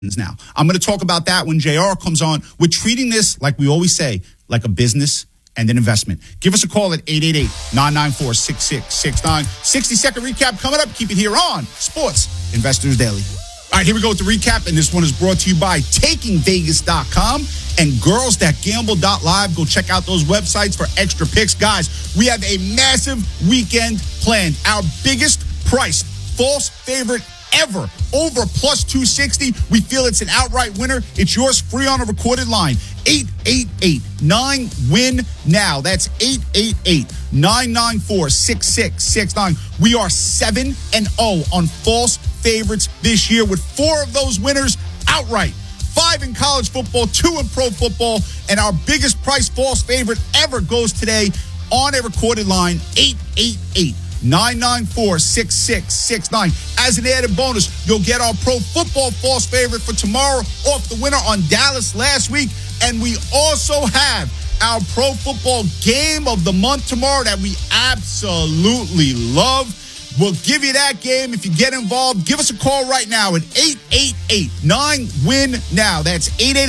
now. I'm going to talk about that when JR comes on. We're treating this, like we always say, like a business and an investment. Give us a call at 888-994-6669. 60-second recap coming up. Keep it here on Sports Investors Daily. All right, here we go with the recap, and this one is brought to you by TakingVegas.com and GirlsThatGamble.live. Go check out those websites for extra picks. Guys, we have a massive weekend planned. Our biggest priced false favorite ever, over plus 260. We feel it's an outright winner. It's yours free on a recorded line. 888-9-WIN-NOW. That's 888-994-6669. We are 7-0 on false favorites this year, with 4 of those winners outright. 5 in college football, 2 in pro football, and our biggest price false favorite ever goes today on a recorded line, 888-994-6669. As an added bonus, you'll get our pro football false favorite for tomorrow off the winner on Dallas last week. And we also have our pro football game of the month tomorrow that we absolutely love. We'll give you that game if you get involved. Give us a call right now at 888-9-WIN-NOW. That's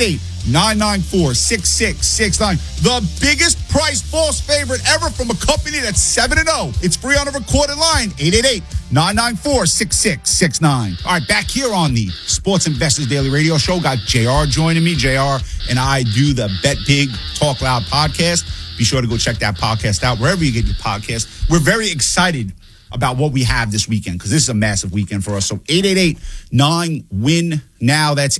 888-994-6669. The biggest price false favorite ever from a company that's 7-0. It's free on a recorded line, 888-994-6669. All right, back here on the Sports Investors Daily Radio Show. Got JR joining me. JR and I do the Bet Big Talk Loud podcast. Be sure to go check that podcast out wherever you get your podcast. We're very excited about what we have this weekend, because this is a massive weekend for us. So 888-9-WIN-NOW. That's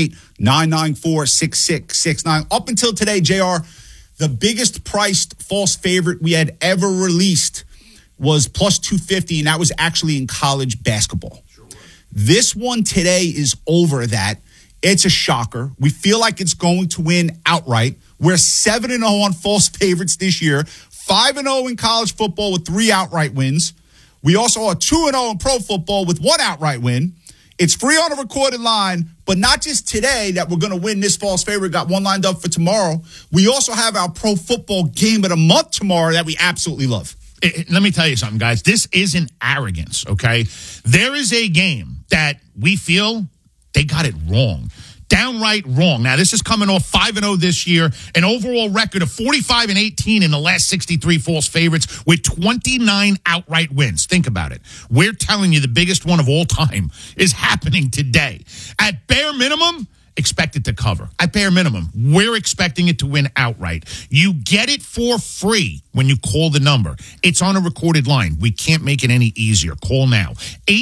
888-994-6669. Up until today, JR, the biggest priced false favorite we had ever released was plus 250, and that was actually in college basketball. Sure. This one today is over that. It's a shocker. We feel like it's going to win outright. We're 7-0 on false favorites this year, 5-0 in college football with 3 outright wins. We also are 2-0 in pro football with 1 outright win. It's free on a recorded line, but not just today that we're going to win this false favorite. Got one lined up for tomorrow. We also have our pro football game of the month tomorrow that we absolutely love. Let me tell you something, guys. This isn't arrogance, okay? There is a game that we feel they got it wrong. Downright wrong. Now, this is coming off 5-0 this year, an overall record of 45-18 in the last 63 false favorites with 29 outright wins. Think about it. We're telling you the biggest one of all time is happening today. At bare minimum, expect it to cover. At bare minimum, we're expecting it to win outright. You get it for free when you call the number. It's on a recorded line. We can't make it any easier. Call now.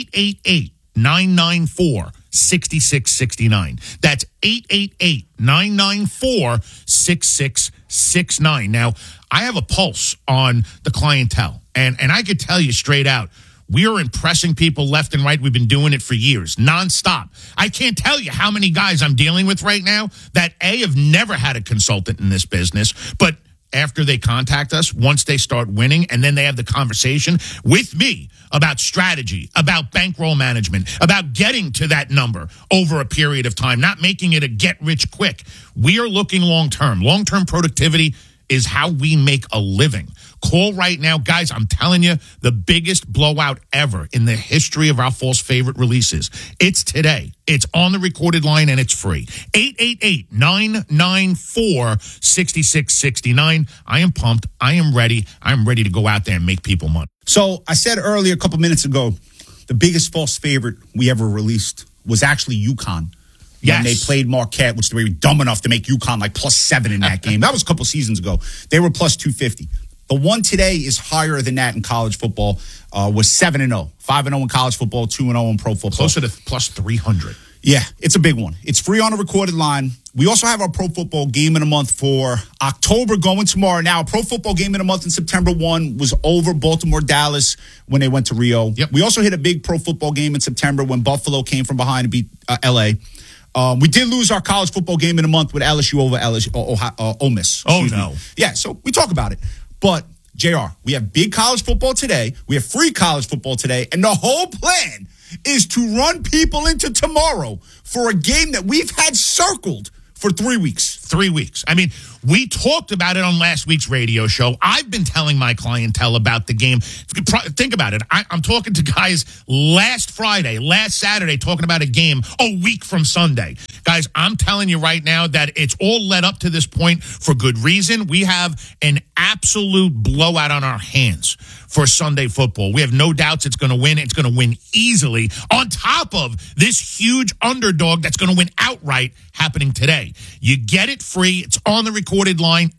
888-994-6669. That's 888-994-6669. Now, I have a pulse on the clientele, and I could tell you straight out, we are impressing people left and right. We've been doing it for years, nonstop. I can't tell you how many guys I'm dealing with right now that, A, have never had a consultant in this business, but after they contact us, once they start winning, and then they have the conversation with me about strategy, about bankroll management, about getting to that number over a period of time, not making it a get rich quick. We are looking long-term. Long-term productivity is how we make a living. Call right now. Guys, I'm telling you, the biggest blowout ever in the history of our false favorite releases. It's today. It's on the recorded line, and it's free. 888-994-6669. I am pumped. I am ready. I'm ready to go out there and make people money. So I said earlier, a couple minutes ago, the biggest false favorite we ever released was actually UConn. Yes. When they played Marquette, which they were dumb enough to make UConn like +7 in that game. That was a couple seasons ago. They were plus 250. The one today is higher than that in college football, was 7-0. 5-0 in college football, 2-0 in pro football. Closer to plus 300. Yeah, it's a big one. It's free on a recorded line. We also have our pro football game of the month for October going tomorrow. Now, pro football game of the month in September 1 was over Baltimore, Dallas when they went to Rio. Yep. We also hit a big pro football game in September when Buffalo came from behind and beat L.A. We did lose our college football game in the month with LSU over Ole Miss. Oh, no. Yeah, so we talk about it. But, JR, we have big college football today. We have free college football today. And the whole plan is to run people into tomorrow for a game that we've had circled for 3 weeks. 3 weeks. I mean, we talked about it on last week's radio show. I've been telling my clientele about the game. Think about it. I'm talking to guys last Friday, last Saturday, talking about a game a week from Sunday. Guys, I'm telling you right now that it's all led up to this point for good reason. We have an absolute blowout on our hands for Sunday football. We have no doubts it's going to win. It's going to win easily on top of this huge underdog that's going to win outright happening today. You get it free. It's on the recorded line,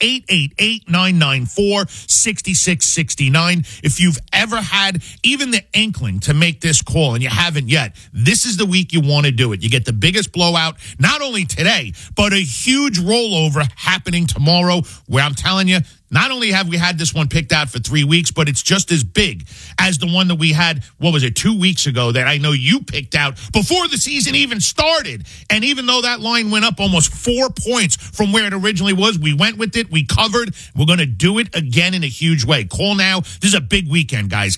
888-994-6669. If you've ever had even the inkling to make this call and you haven't yet, this is the week you want to do it. You get the biggest blowout, not only today, but a huge rollover happening tomorrow, where I'm telling you, not only have we had this one picked out for 3 weeks, but it's just as big as the one that we had, 2 weeks ago that I know you picked out before the season even started. And even though that line went up almost 4 points from where it originally was, we went with it, we covered. We're going to do it again in a huge way. Call now. This is a big weekend, guys.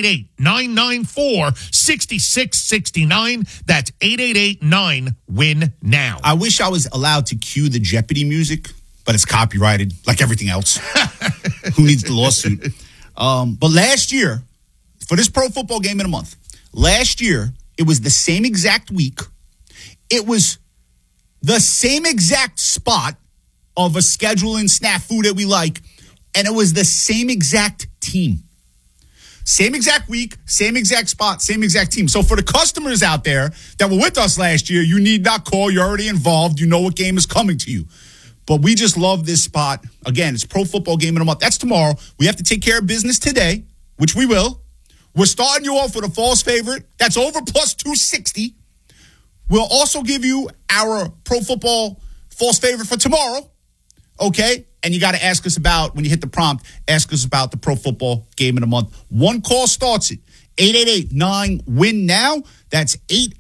888-994-6669. That's 888-9-WIN-NOW. I wish I was allowed to cue the Jeopardy music, but it's copyrighted like everything else. Who needs the lawsuit? But last year, for this Pro Football Game of the Month, last year, it was the same exact week. It was the same exact spot of a scheduling snafu that we like, and it was the same exact team. Same exact week, same exact spot, same exact team. So for the customers out there that were with us last year, you need not call. You're already involved. You know what game is coming to you. But we just love this spot. Again, it's Pro Football Game of the Month. That's tomorrow. We have to take care of business today, which we will. We're starting you off with a false favorite. That's over plus 260. We'll also give you our Pro Football false favorite for tomorrow. Okay? And you got to ask us about, when you hit the prompt, ask us about the Pro Football Game of the Month. One call starts it. 888-9-WIN-NOW. That's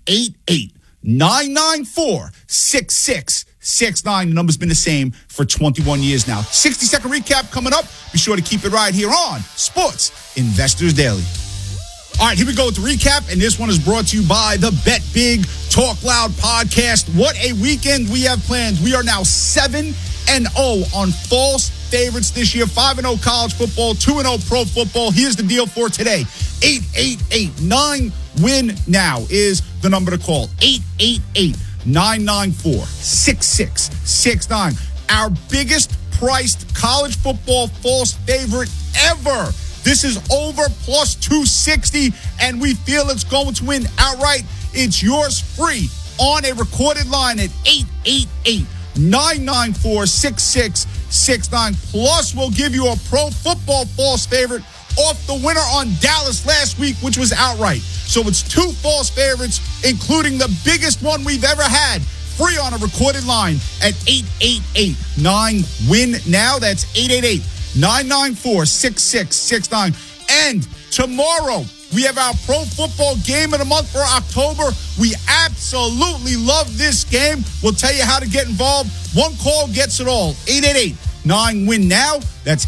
888-994-6669. The number's been the same for 21 years now. 60-second recap coming up. Be sure to keep it right here on Sports Investors Daily. All right, here we go with the recap, and this one is brought to you by the Bet Big Talk Loud podcast. What a weekend we have planned. We are now 7-0 on false favorites this year. 5-0 college football, 2-0 pro football. Here's the deal for today. 888-9-WIN-NOW is the number to call. 888-994-6669. Our biggest priced college football false favorite ever. This is over plus 260, and we feel it's going to win outright. It's yours free on a recorded line at 888-994-6669. Plus, we'll give you a pro football false favorite off the winner on Dallas last week, which was outright. So it's 2 false favorites, including the biggest one we've ever had, free on a recorded line at 888-9-WIN-NOW. That's 888-994-6669. And tomorrow, we have our Pro Football Game of the Month for October. We absolutely love this game. We'll tell you how to get involved. One call gets it all. 888-9-WIN-NOW. That's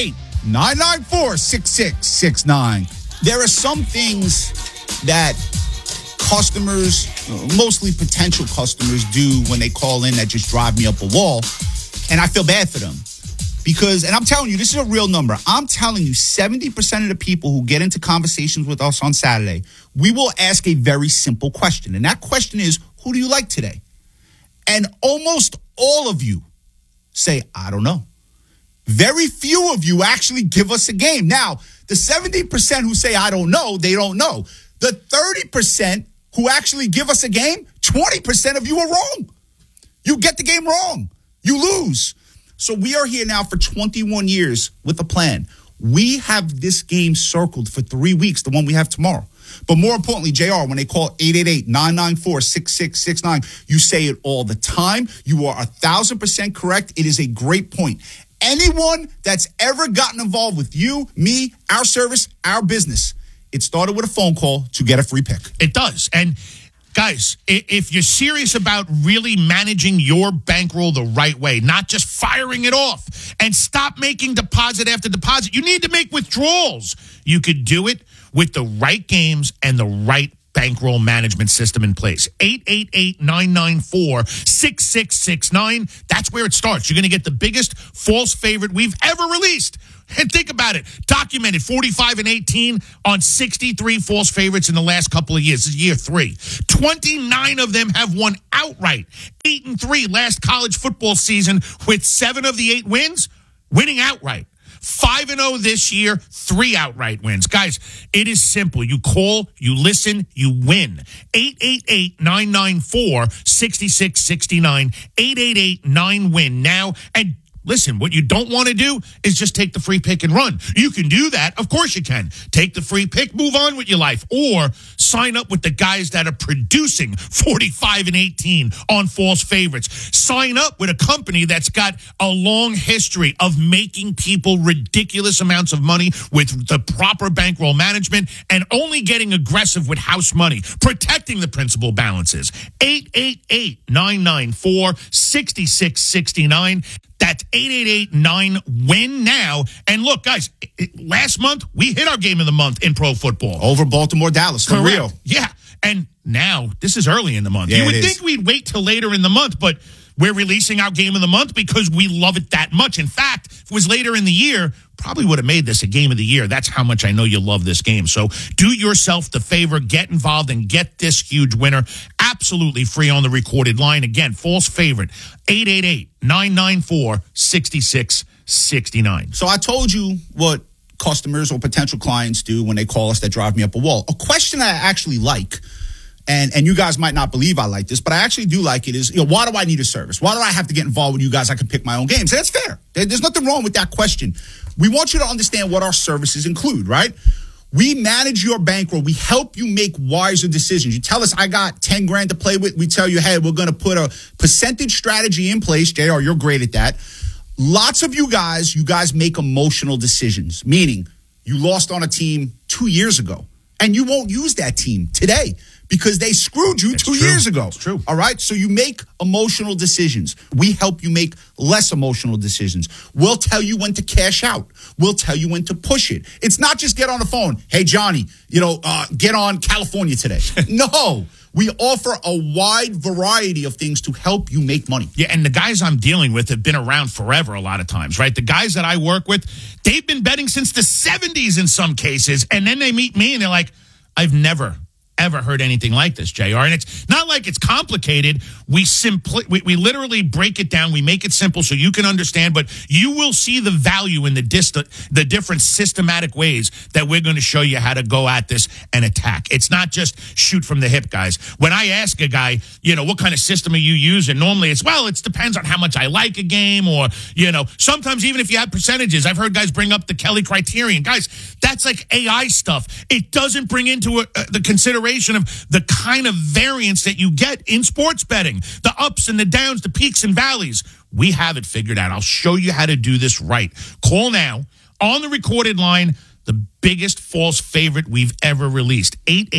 888-994-6669. There are some things that customers, mostly potential customers, do when they call in that just drive me up a wall. And I feel bad for them. Because, and I'm telling you, this is a real number. I'm telling you, 70% of the people who get into conversations with us on Saturday, we will ask a very simple question. And that question is, who do you like today? And almost all of you say, I don't know. Very few of you actually give us a game. Now, the 70% who say, I don't know, they don't know. The 30% who actually give us a game, 20% of you are wrong. You get the game wrong. You lose. So we are here now for 21 years with a plan. We have this game circled for 3 weeks, the one we have tomorrow. But more importantly, JR, when they call 888-994-6669, you say it all the time. You are 1,000% correct. It is a great point. Anyone that's ever gotten involved with you, me, our service, our business, it started with a phone call to get a free pick. It does. And guys, if you're serious about really managing your bankroll the right way, not just firing it off, and stop making deposit after deposit, you need to make withdrawals. You could do it with the right games and the right bankroll management system in place. 888-994-6669. That's where it starts. You're going to get the biggest false favorite we've ever released. And think about it. Documented 45-18 on 63 false favorites in the last couple of years. This is year 3. 29 of them have won outright. 8-3 last college football season with 7 of the 8 wins winning outright. 5-0 this year, 3 outright wins. Guys, it is simple. You call, you listen, you win. 888-994-6669. 888-9-WIN now. And listen, what you don't want to do is just take the free pick and run. You can do that. Of course you can. Take the free pick, move on with your life, or sign up with the guys that are producing 45-18 on false favorites. Sign up with a company that's got a long history of making people ridiculous amounts of money with the proper bankroll management and only getting aggressive with house money, protecting the principal balances. 888-994-6669. That's 888-9-WIN now. And look, guys, last month, we hit our game of the month in pro football. Over Baltimore, Dallas, for real. Yeah. And now, this is early in the month. Yeah, you would think we'd wait till later in the month, but we're releasing our game of the month because we love it that much. In fact, if it was later in the year, probably would have made this a game of the year. That's how much I know you love this game. So do yourself the favor, get involved, and get this huge winner absolutely free on the recorded line. Again, false favorite, 888-994-6669. So I told you what customers or potential clients do when they call us that drive me up a wall. A question I actually like, and you guys might not believe I like this, but I actually do like it, is, why do I need a service? Why do I have to get involved with you guys? I can pick my own games. That's fair. There's nothing wrong with that question. We want you to understand what our services include, right? We manage your bankroll. We help you make wiser decisions. You tell us, I got 10 grand to play with. We tell you, hey, we're going to put a percentage strategy in place. JR, you're great at that. Lots of you guys make emotional decisions, meaning you lost on a team 2 years ago, and you won't use that team today because they screwed you 2 years ago. It's true. All right? So you make emotional decisions. We help you make less emotional decisions. We'll tell you when to cash out. We'll tell you when to push it. It's not just get on the phone. Hey, Johnny, get on California today. No. We offer a wide variety of things to help you make money. Yeah, and the guys I'm dealing with have been around forever a lot of times, right? The guys that I work with, they've been betting since the 70s in some cases, and then they meet me and they're like, I've never ever heard anything like this, JR. And it's not like it's complicated. We literally break it down. We make it simple so you can understand, but you will see the value in the different systematic ways that we're going to show you how to go at this and attack. It's not just shoot from the hip, guys. When I ask a guy, what kind of system are you using? Normally it's, it depends on how much I like a game, or, sometimes even if you have percentages. I've heard guys bring up the Kelly criterion. Guys, that's like AI stuff. It doesn't bring into the consideration of the kind of variance that you get in sports betting, the ups and the downs, the peaks and valleys. We have it figured out. I'll show you how to do this right. Call now on the recorded line, the biggest false favorite we've ever released,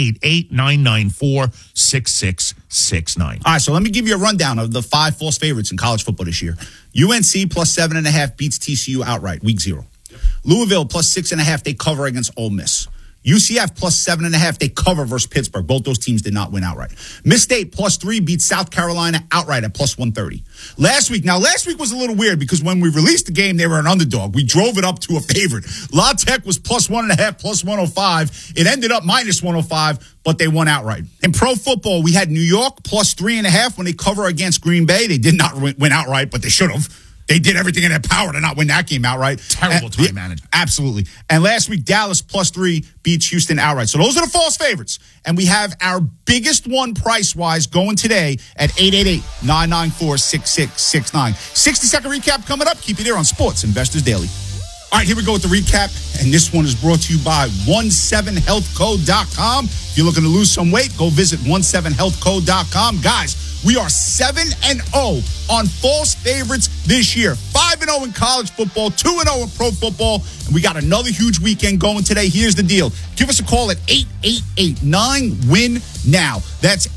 888-994-6669. All right, so let me give you a rundown of the 5 false favorites in college football this year. UNC plus 7.5 beats TCU outright, week 0. Louisville plus 6.5, they cover against Ole Miss. UCF plus 7.5, they cover versus Pittsburgh. Both those teams did not win outright. Miss State plus 3 beats South Carolina outright at plus 130. Last week was a little weird because when we released the game, they were an underdog. We drove it up to a favorite. La Tech was plus 1.5, plus 105. It ended up minus 105, but they won outright. In pro football, we had New York plus 3.5 when they cover against Green Bay. They did not win outright, but they should have. They did everything in their power to not win that game outright. Terrible time management. Absolutely. And last week, Dallas plus 3 beats Houston outright. So those are the false favorites. And we have our biggest one price-wise going today at 888-994-6669. 60-second recap coming up. Keep you there on Sports Investors Daily. All right, here we go with the recap. And this one is brought to you by 17healthco.com. If you're looking to lose some weight, go visit 17healthco.com. Guys, we are 7-0 on false favorites this year. 5-0 in college football, 2-0 in pro football, and we got another huge weekend going today. Here's the deal. Give us a call at 888-9-WIN-NOW. That's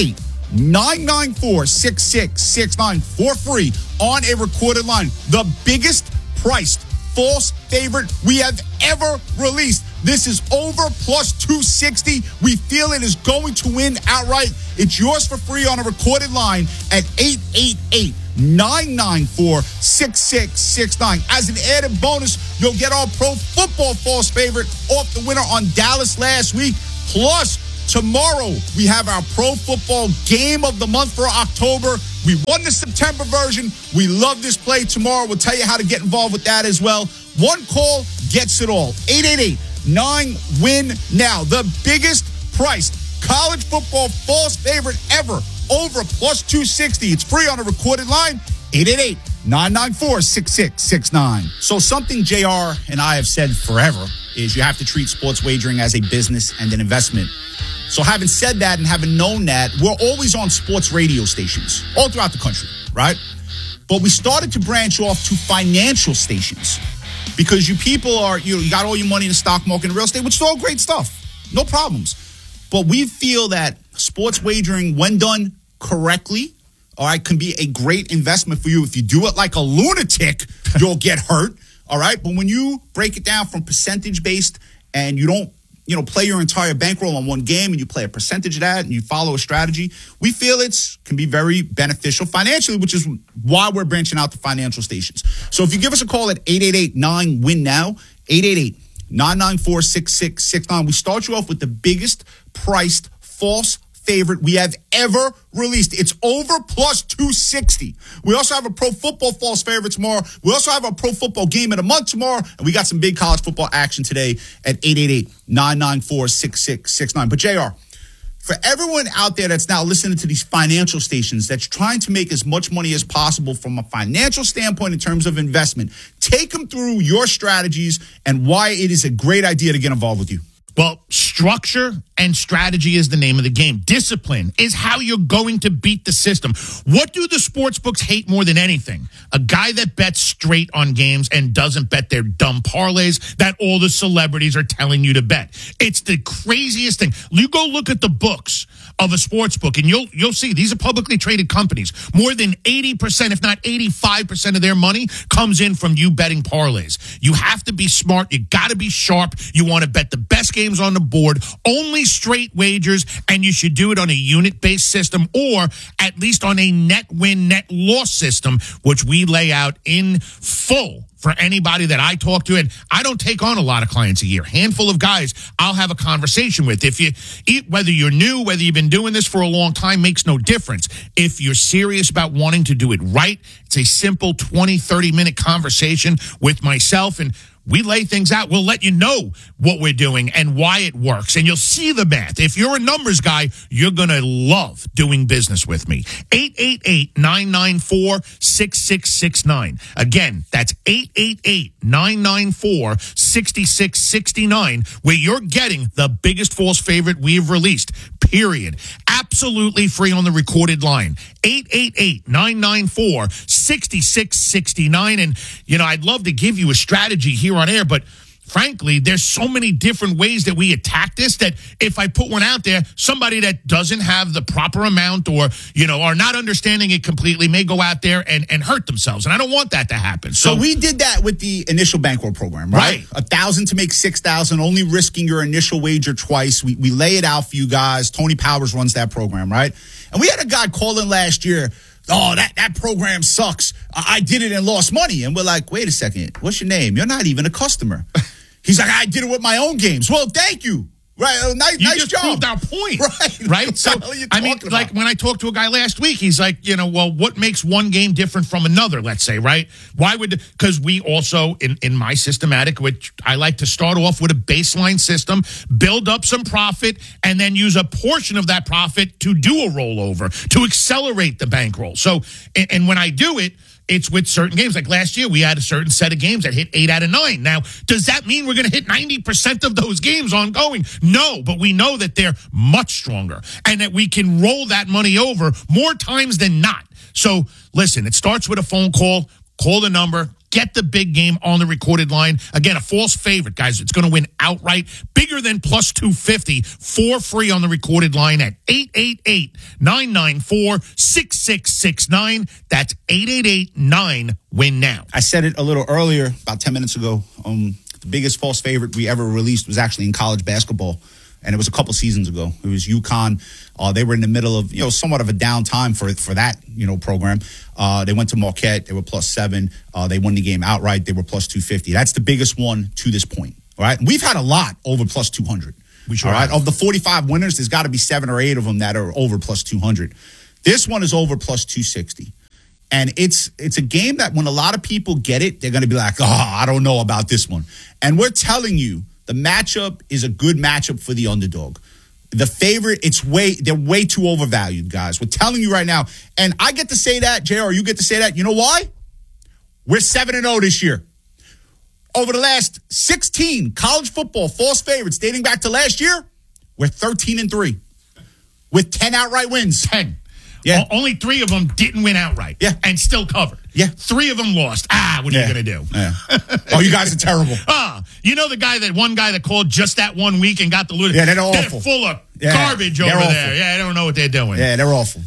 888-994-6669 for free on a recorded line. The biggest priced false favorite we have ever released. This is over plus 260. We feel it is going to win outright. It's yours for free on a recorded line at 888-994-6669. As an added bonus, you'll get our pro football false favorite off the winner on Dallas last week. Plus, tomorrow, we have our pro football game of the month for October. We won the September version. We love this play. Tomorrow, we'll tell you how to get involved with that as well. One call gets it all. 888-9-WIN-NOW. The biggest priced college football false favorite ever. Over plus 260. It's free on a recorded line. 888-994-6669. So something JR and I have said forever is you have to treat sports wagering as a business and an investment. So having said that and having known that, we're always on sports radio stations all throughout the country, right? But we started to branch off to financial stations because you people are, you got all your money in the stock market and real estate, which is all great stuff. No problems. But we feel that sports wagering, when done correctly, all right, can be a great investment for you. If you do it like a lunatic, you'll get hurt, all right? But when you break it down from percentage-based and you don't, play your entire bankroll on one game and you play a percentage of that and you follow a strategy, we feel can be very beneficial financially, which is why we're branching out to financial stations. So if you give us a call at 888-9-WIN-NOW, 888-994-6669, we start you off with the biggest priced false favorite we have ever released. It's over plus 260. We also have a pro football false favorite tomorrow. We also have a pro football game of the month tomorrow. And we got some big college football action today at 888-994-6669. But JR, for everyone out there that's now listening to these financial stations that's trying to make as much money as possible from a financial standpoint in terms of investment, take them through your strategies and why it is a great idea to get involved with you. Well, structure and strategy is the name of the game. Discipline is how you're going to beat the system. What do the sports books hate more than anything? A guy that bets straight on games and doesn't bet their dumb parlays that all the celebrities are telling you to bet. It's the craziest thing. You go look at the books of a sports book and you'll see these are publicly traded companies. More than 80%, if not 85% of their money comes in from you betting parlays. You have to be smart. You got to be sharp. You want to bet the best games on the board, only straight wagers, and you should do it on a unit-based system or at least on a net win, net loss system, which we lay out in full for anybody that I talk to. And I don't take on a lot of clients a year. Handful of guys I'll have a conversation with. If you eat, whether you're new, whether you've been doing this for a long time, makes no difference. If you're serious about wanting to do it right, it's a simple 20, 30-minute conversation with myself, and we lay things out. We'll let you know what we're doing and why it works, and you'll see the math. If you're a numbers guy, you're going to love doing business with me. 888-994-6669. Again, that's 888-994-6669, where you're getting the biggest false favorite we've released, period. Absolutely free on the recorded line. 888-994-6669. And, I'd love to give you a strategy here on air, but frankly, there's so many different ways that we attack this that if I put one out there, somebody that doesn't have the proper amount or, are not understanding it completely may go out there and hurt themselves. And I don't want that to happen. So we did that with the initial bankroll program, right? 1,000 to make 6,000, only risking your initial wager twice. We lay it out for you guys. Tony Powers runs that program, right? And we had a guy call in last year. Oh, that program sucks. I did it and lost money. And we're like, wait a second. What's your name? You're not even a customer. He's like, I did it with my own games. Well, thank you. Right. Nice job. Proved our point. Right. So, like when I talked to a guy last week, he's like, well, what makes one game different from another, let's say, right? Why because we also, in my systematic, which I like to start off with a baseline system, build up some profit, and then use a portion of that profit to do a rollover, to accelerate the bankroll. So, and when I do it, it's with certain games. Like last year, we had a certain set of games that hit 8 out of 9. Now, does that mean we're going to hit 90% of those games ongoing? No, but we know that they're much stronger and that we can roll that money over more times than not. So, listen, it starts with a phone call. Call the number. Get the big game on the recorded line. Again, a false favorite, guys. It's going to win outright. Bigger than plus 250 for free on the recorded line at 888-994-6669. That's 888-9-WIN-NOW. I said it a little earlier, about 10 minutes ago. The biggest false favorite we ever released was actually in college basketball, and it was a couple seasons ago. It was UConn. They were in the middle of, somewhat of a down time for that, program. They went to Marquette. They were +7. They won the game outright. They were +250. That's the biggest one to this point. All right. We've had a lot over +200. We sure all right. have. Of the 45 winners, there's got to be 7 or 8 of them that are over +200. This one is over +260. And it's a game that when a lot of people get it, they're going to be like, I don't know about this one. And we're telling you, the matchup is a good matchup for the underdog. The favorite, they're way too overvalued, guys. We're telling you right now. And I get to say that, JR, you get to say that. You know why? We're 7-0 this year. Over the last 16 college football false favorites dating back to last year, we're 13-3 with 10 outright wins. 10. Yeah. Only 3 of them didn't win outright. Yeah. And still covered. Yeah. 3 of them lost. What are you going to do? Yeah. Oh, you guys are terrible. You know one guy that called just that one week and got the loot? Yeah, they're awful. They're full of garbage over awful. there. Yeah, I don't know what they're doing. Yeah, they're awful.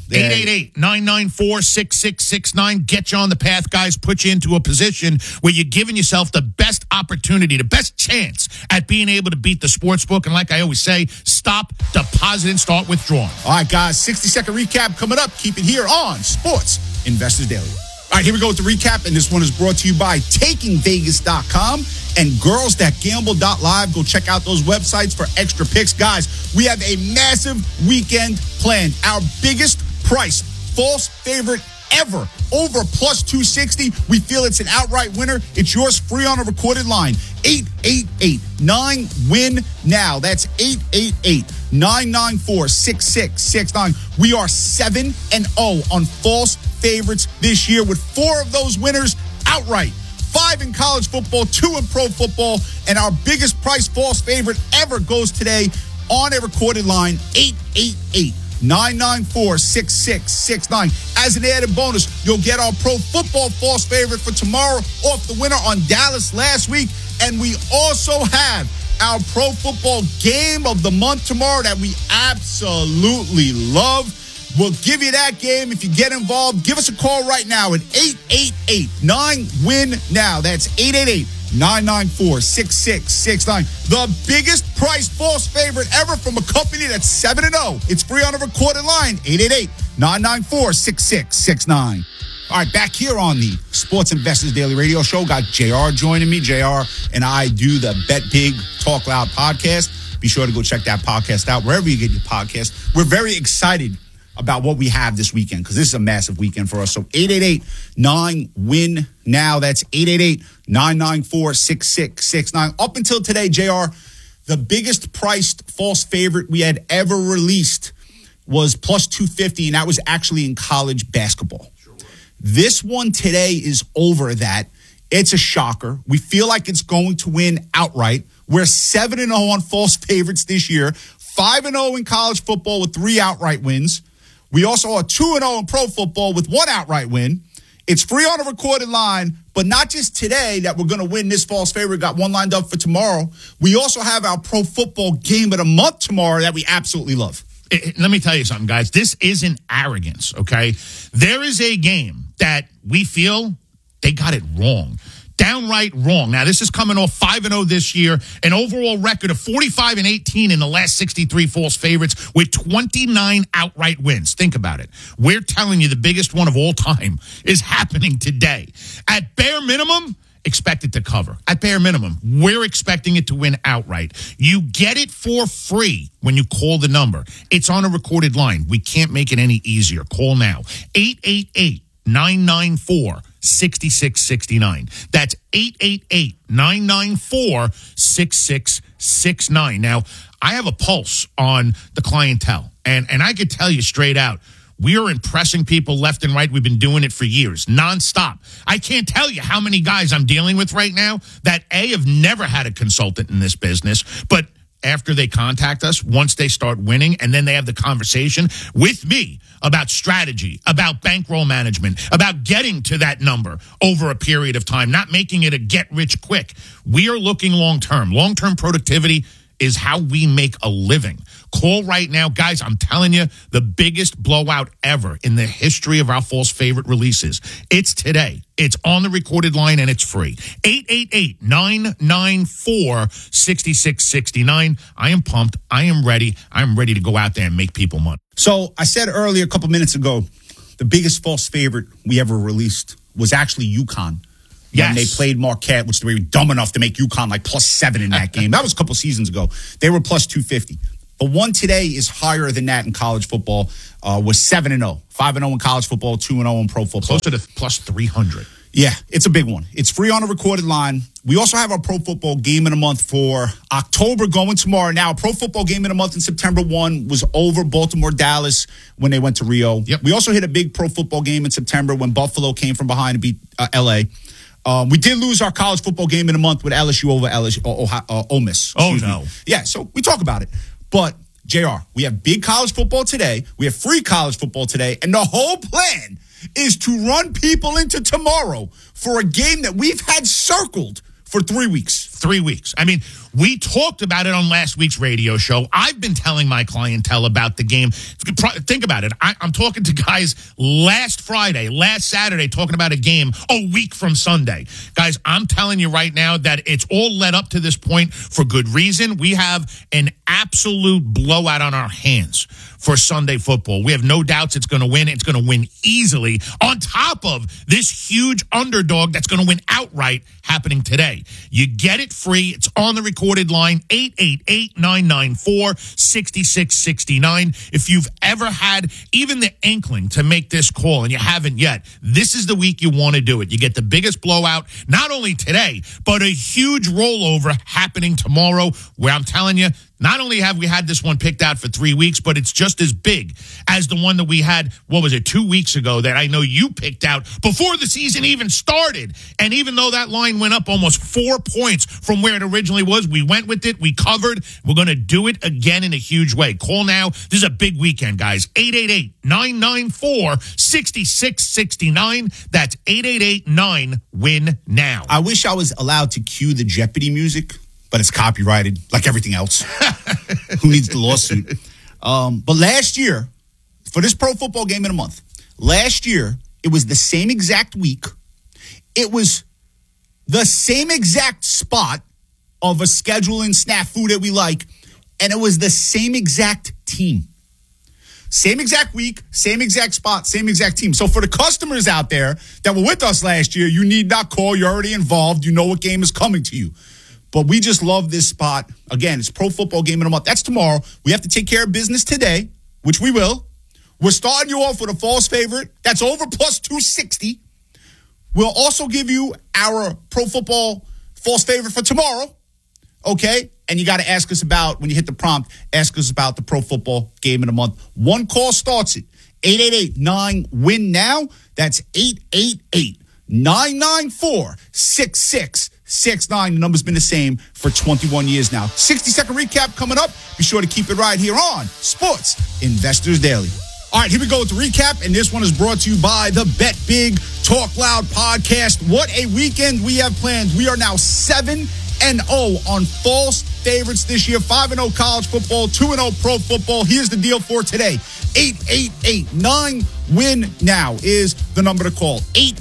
888-994-6669. Get you on the path, guys. Put you into a position where you're giving yourself the best opportunity, the best chance at being able to beat the sports book. And like I always say, stop depositing, start withdrawing. All right, guys, 60-second recap coming up. Keep it here on Sports Investors Daily. All right, here we go with the recap, and this one is brought to you by TakingVegas.com and GirlsThatGamble.live. Go check out those websites for extra picks. Guys, we have a massive weekend planned. Our biggest price, false favorite ever, over +260. We feel it's an outright winner. It's yours free on a recorded line. 888-9-WIN now. That's 888-994-6669. We are 7-0 on false favorites this year, with 4 of those winners outright. 5 in college football, 2 in pro football, and our biggest price false favorite ever goes today on a recorded line, 888-994-6669. As an added bonus, you'll get our pro football false favorite for tomorrow off the winner on Dallas last week. And we also have our pro football game of the month tomorrow that we absolutely love. We'll give you that game if you get involved. Give us a call right now at 888-9-WIN now. That's 888-994-6669. The biggest price false favorite ever from a company that's 7-0. It's free on a recorded line, 888-994-6669. All right, back here on the Sports Investors Daily Radio Show. Got JR joining me. JR and I do the Bet Big Talk Loud podcast. Be sure to go check that podcast out wherever you get your podcast. We're very excited about what we have this weekend, because this is a massive weekend for us. So 888-9-WIN now. That's 888-994-6669. Up until today, JR, the biggest priced false favorite we had ever released was +250, and that was actually in college basketball. This one today is over that. It's a shocker. We feel like it's going to win outright. We're 7-0 on false favorites this year, 5-0 in college football with 3 outright wins. We also are 2-0 in pro football with 1 outright win. It's free on a recorded line, but not just today that we're going to win this false favorite. Got one lined up for tomorrow. We also have our pro football game of the month tomorrow that we absolutely love. Let me tell you something, guys. This isn't arrogance, okay? There is a game that we feel they got it wrong. Downright wrong. Now, this is coming off 5-0 this year, an overall record of 45-18 in the last 63 false favorites with 29 outright wins. Think about it. We're telling you the biggest one of all time is happening today. At bare minimum, expect it to cover. At bare minimum, we're expecting it to win outright. You get it for free when you call the number. It's on a recorded line. We can't make it any easier. Call now. 888-994-6669. That's 888-994-6669. Now, I have a pulse on the clientele, and I could tell you straight out, we are impressing people left and right. We've been doing it for years, nonstop. I can't tell you how many guys I'm dealing with right now that, A, have never had a consultant in this business, but after they contact us, once they start winning, and then they have the conversation with me about strategy, about bankroll management, about getting to that number over a period of time, not making it a get rich quick. We are looking long-term. Long-term productivity is how we make a living. Call right now. Guys, I'm telling you, the biggest blowout ever in the history of our false favorite releases. It's today. It's on the recorded line, and it's free. 888-994-6669. I am pumped. I am ready. I'm ready to go out there and make people money. So I said earlier, a couple minutes ago, the biggest false favorite we ever released was actually UConn. Yes. When they played Marquette, which they were dumb enough to make UConn like +7 in that game. That was a couple seasons ago. They were +250. The one today is higher than that in college football, was 7-0. 5-0 in college football, 2-0 in pro football. Closer to +300. Yeah, it's a big one. It's free on a recorded line. We also have our pro football game of the month for October going tomorrow. Now, a pro football game of the month in September 1 was over Baltimore-Dallas when they went to Rio. Yep. We also hit a big pro football game in September when Buffalo came from behind and beat L.A. We did lose our college football game in the month with LSU over Ole Miss. Oh, no. Yeah, so we talk about it. But, JR, we have big college football today. We have free college football today. And the whole plan is to run people into tomorrow for a game that we've had circled for 3 weeks. 3 weeks. I mean, we talked about it on last week's radio show. I've been telling my clientele about the game. Think about it. I'm talking to guys last Friday, last Saturday, talking about a game a week from Sunday. Guys, I'm telling you right now that it's all led up to this point for good reason. We have an absolute blowout on our hands for Sunday football. We have no doubts it's going to win. It's going to win easily on top of this huge underdog that's going to win outright happening today. You get it free. It's on the recorded line, 888-994-6669. If you've ever had even the inkling to make this call and you haven't yet, this is the week you want to do it. You get the biggest blowout, not only today, but a huge rollover happening tomorrow where I'm telling you, not only have we had this one picked out for 3 weeks, but it's just as big as the one that we had, 2 weeks ago that I know you picked out before the season even started. And even though that line went up almost 4 points from where it originally was, we went with it, we covered. We're going to do it again in a huge way. Call now. This is a big weekend, guys. 888-994-6669. That's 888-9-WIN-NOW. I wish I was allowed to cue the Jeopardy music, but it's copyrighted like everything else. Who needs the lawsuit? But last year, for this pro football game in a month, last year, it was the same exact week. It was the same exact spot of a scheduling snafu that we like, and it was the same exact team. Same exact week, same exact spot, same exact team. So for the customers out there that were with us last year, you need not call. You're already involved. You know what game is coming to you. But we just love this spot. Again, it's pro football game of the month. That's tomorrow. We have to take care of business today, which we will. We're starting you off with a false favorite. That's over +260. We'll also give you our pro football false favorite for tomorrow. Okay? And you got to ask us about, when you hit the prompt, ask us about the pro football game of the month. One call starts it. 888-9-WIN-NOW. That's 888-994-6669. The number's been the same for 21 years now. 60-second recap coming up. Be sure to keep it right here on Sports Investors Daily. All right, here we go with the recap, and this one is brought to you by the Bet Big Talk Loud podcast. What a weekend we have planned. We are now 7-0 on false favorites this year. 5-0 college football, 2-0 pro football. Here's the deal for today. 888-9-WIN-NOW is the number to call.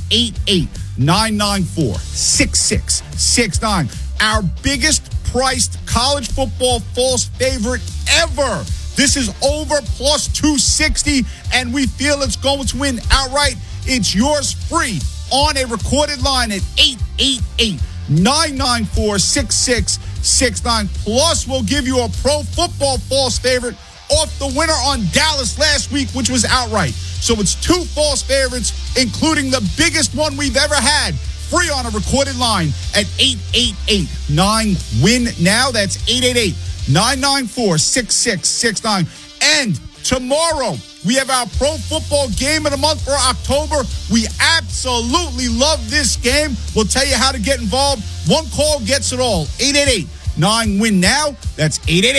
888-994-6669. Our biggest priced college football false favorite ever. This is over +260, and we feel it's going to win outright. It's yours free on a recorded line at 888-994-6669. Plus, we'll give you a pro football false favorite off the winner on Dallas last week, which was outright. So it's 2 false favorites, including the biggest one we've ever had, free on a recorded line at 888-9-WIN-NOW. That's 888-994-6669. And tomorrow, we have our pro football game of the month for October. We absolutely love this game. We'll tell you how to get involved. One call gets it all. 888-9-WIN-NOW. That's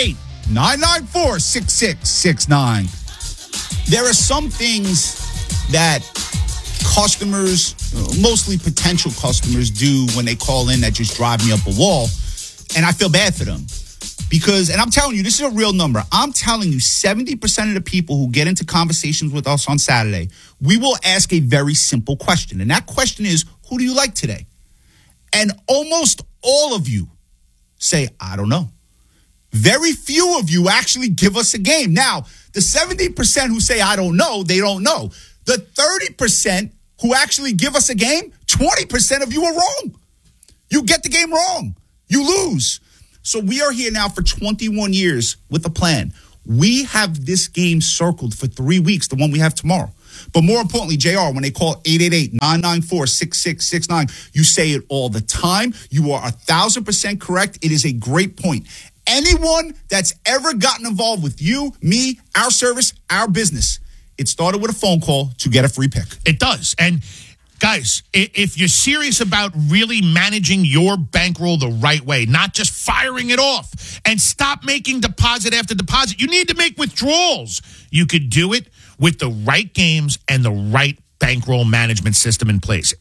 888-994-6669. There are some things that customers, mostly potential customers, do when they call in that just drive me up a wall, and I feel bad for them Because, and I'm telling you, this is a real number. I'm telling you, 70% of the people who get into conversations with us on Saturday, we will ask a very simple question. And that question is, who do you like today? And almost all of you say, I don't know. Very few of you actually give us a game. Now, the 70% who say, I don't know, they don't know. The 30% who actually give us a game, 20% of you are wrong. You get the game wrong. You lose. So we are here now for 21 years with a plan. We have this game circled for 3 weeks, the one we have tomorrow. But more importantly, JR, when they call 888-994-6669, you say it all the time. You are 1,000% correct. It is a great point. Anyone that's ever gotten involved with you, me, our service, our business, it started with a phone call to get a free pick. It does. And guys, if you're serious about really managing your bankroll the right way, not just firing it off, and stop making deposit after deposit, you need to make withdrawals. You could do it with the right games and the right bankroll management system in place.